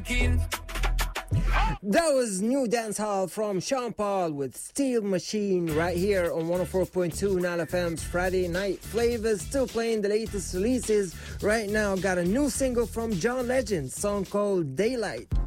That was new dancehall from Sean Paul with Steel Machine right here on 104.2 Nile FM's Friday Night Flavors. Still playing the latest releases right now. Got a new single from John Legend, song called Daylight.